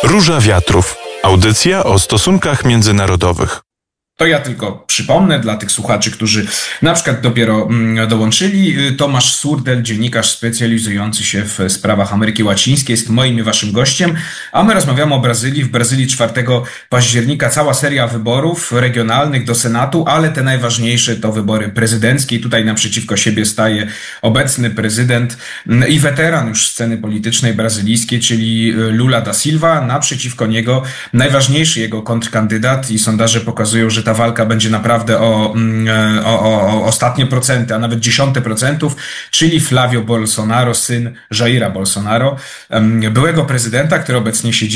Róża Wiatrów. Audycja o stosunkach międzynarodowych. To ja tylko przypomnę dla tych słuchaczy, którzy na przykład dopiero dołączyli. Tomasz Surdel, dziennikarz specjalizujący się w sprawach Ameryki Łacińskiej, jest moim i waszym gościem, a my rozmawiamy o Brazylii. W Brazylii 4 października cała seria wyborów regionalnych do Senatu, ale te najważniejsze to wybory prezydenckie. I tutaj naprzeciwko siebie staje obecny prezydent i weteran już sceny politycznej brazylijskiej, czyli Lula da Silva. Naprzeciwko niego najważniejszy jego kontrkandydat i sondaże pokazują, że ta walka będzie naprawdę o ostatnie procenty, a nawet dziesiąte procentów, czyli Flavio Bolsonaro, syn Jaira Bolsonaro, byłego prezydenta, który obecnie siedzi